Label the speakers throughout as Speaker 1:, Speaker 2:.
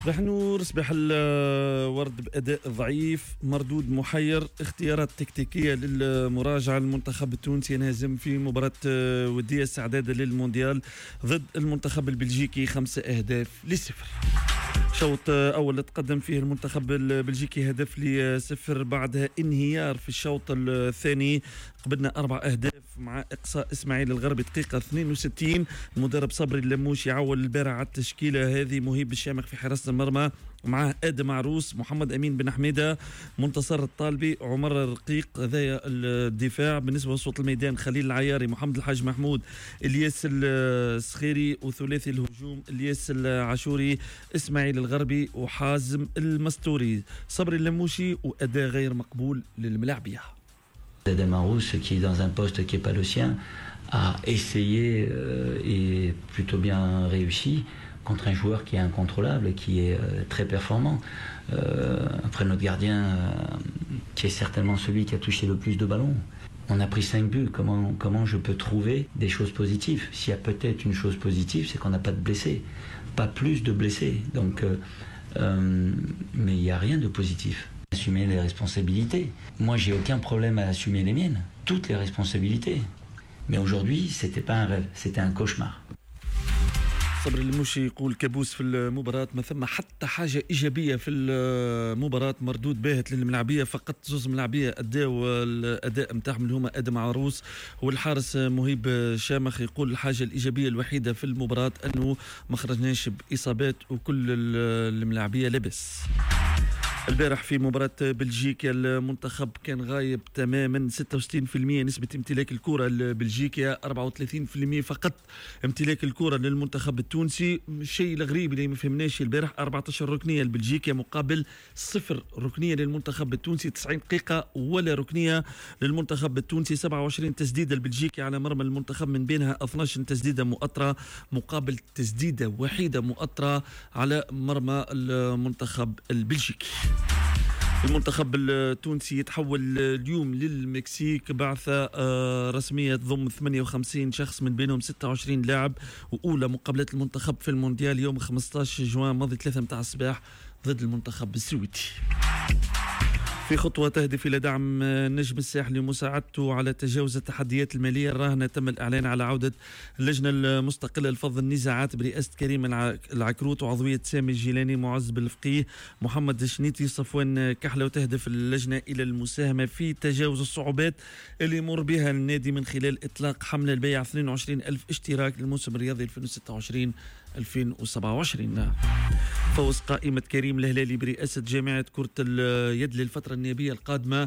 Speaker 1: صباح النور، صباح الورد بأداء ضعيف، مردود محير، اختيارات تكتيكية للمراجعة. المنتخب التونسي ينهزم في مباراة ودية استعدادا للمونديال ضد المنتخب البلجيكي 5-0. شوط أول تقدم فيه المنتخب البلجيكي هدف ل0، بعدها انهيار في الشوط الثاني. قبلنا 4 أهداف مع إقصاء إسماعيل الغربي دقيقة 62. المدرب صبري اللموش يعول البارع على التشكيلة هذه. مهيب الشامخ في حراسة المرمى، معاه آدم عروس، محمد أمين بن حميدة، منتصر الطالبي، عمر الرقيق. هذايا الدفاع. بالنسبة لوسط الميدان خليل العياري، محمد الحاج محمود، الياس السخيري. وثلاثي الهجوم الياس العاشوري، إسماعيل الغربي وحازم المستوري. صبري اللموشي وأداء غير مقبول للملاعبية.
Speaker 2: Adem Arous, qui est dans un poste qui n'est pas le sien, a essayé et plutôt bien réussi contre un joueur qui est incontrôlable et qui est très performant. Après notre gardien, qui est certainement celui qui a touché le plus de ballons. On a pris 5 buts, comment je peux trouver des choses positives? S'il y a peut-être une chose positive, c'est qu'on n'a pas de blessés, pas plus de blessés. Donc, mais il n'y a rien de positif. Assumer les responsabilités. Moi, j'ai aucun problème à assumer les miennes, toutes les responsabilités. Mais aujourd'hui, c'était pas un rêve, c'était un cauchemar.
Speaker 1: صبري الموشي يقول كابوس في المباراة، ما ثم حتى حاجة إيجابية في المباراة، مردود باهت للملاعبية. فقط زوز ملاعبية أداوا الأداء متاعهم اللي هما آدم عروس والحارس مهيب شامخ. يقول الحاجة الإيجابية الوحيدة في المباراة أنه ما خرجناش بإصابات وكل الملاعبية لبس. البارح في مباراة بلجيكا المنتخب كان غايب تماما. 66% نسبة امتلاك الكرة لبلجيكا، 34% فقط امتلاك الكرة للمنتخب التونسي. الشيء الغريب اللي ما فهمناش البارح 14 ركنية لبلجيكا مقابل 0 ركنية للمنتخب التونسي. 90 دقيقة ولا ركنية للمنتخب التونسي. 27 تسديدة لبلجيكا على مرمى المنتخب، من بينها 12 تسديدة مؤطرة مقابل تسديدة وحيدة مؤطرة على مرمى المنتخب البلجيكي. المنتخب التونسي يتحول اليوم للمكسيك بعثة رسمية تضم 58 شخص من بينهم 26 لاعب. وأولى مقابلات المنتخب في المونديال يوم 15 جوان ماضي 3 متاع الصباح ضد المنتخب السويدي. في خطوة تهدف إلى دعم النجم الساحلي ومساعدته على تجاوز التحديات المالية الراهنة، تم الإعلان على عودة اللجنة المستقلة لفض النزاعات برئاسة كريم العكروت وعضوية سامي الجيلاني، معز بالفقيه، محمد الشنيتي، صفوان كحلة. وتهدف اللجنة إلى المساهمة في تجاوز الصعوبات اللي يمر بها النادي من خلال إطلاق حملة لبيع 22,000 اشتراك للموسم الرياضي 2026-2027. فوز قائمة كريم الهلالي برئاسة جامعة كرة اليد للفترة النيابية القادمة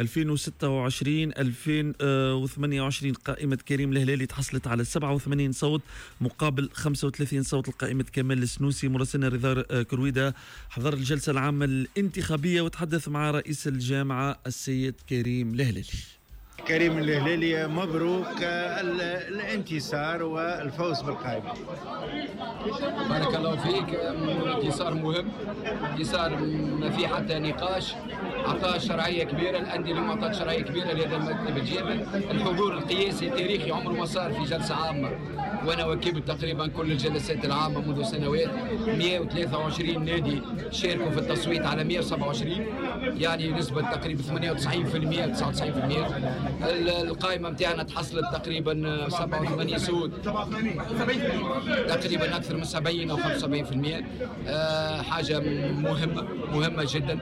Speaker 1: 2026-2028. قائمة كريم الهلالي تحصلت على 87 صوت مقابل 35 صوت لقائمة كمال السنوسي. مراسلنا رضا كرويدة حضر الجلسة العامة الانتخابية وتحدث مع رئيس الجامعة السيد كريم الهلالي.
Speaker 3: كريم الهلالي، مبروك الانتصار والفوز بالقائمة.
Speaker 4: بارك الله فيك. انتصار مهم، انتصار ما في حتى نقاش. اعطاه شرعيه كبيره، الانديه اليوم اعطت شرعيه كبيره لهذا المكتب الجامعي. الحضور القياسي تاريخي عمره ما صار في جلسه عامه، وانا وكبت تقريبا كل الجلسات العامه منذ سنوات. 123 نادي شاركوا في التصويت على 127، يعني نسبه تقريبا 98% 99%. القائمه نتاعنا تحصلت تقريبا 87 صوت، تقريبا اكثر من 70 او 75%. حاجه مهمه جدا.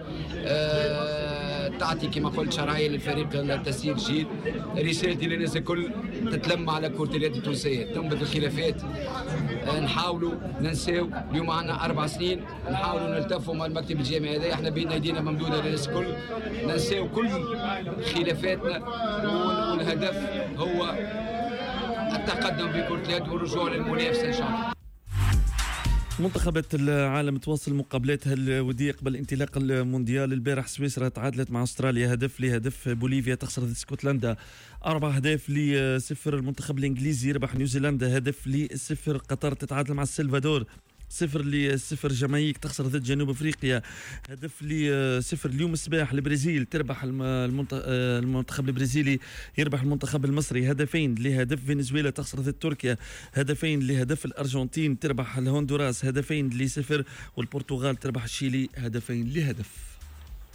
Speaker 4: تعطي كما قلت شرعيه للفريق التسيير الجيد. رسالتي للناس الكل تتلم على كرة اليد التونسيه، تنبذ الخلافات، نحاولوا ننساو. اليوم عندنا 4 سنين نحاولوا نلتفوا مع المكتب الجامعي هذا، احنا بين ايدينا ممدوده للناس الكل، ننساو كل خلافاتنا، والهدف هو التقدم بكرة اليد والرجوع للمنافسه ان شاء الله.
Speaker 1: منتخبات العالم تواصل مقابلاتها الودية قبل انطلاق المونديال. البارح سويسرا تعادلت مع استراليا هدف لهدف. بوليفيا تخسر ضد اسكتلندا 4-0. المنتخب الانجليزي يربح نيوزيلندا 1-0. قطر تتعادل مع السلفادور 0-0 جامايك تخسر ضد جنوب افريقيا. هدف 0 اليوم الصباح البرازيل تربح المنتخب البرازيلي يربح المنتخب المصري. هدفين لهدف فنزويلا تخسر ضد تركيا. هدفين لهدف الارجنتين تربح الهندوراس 2-0، والبرتغال تربح الشيلي 2-0.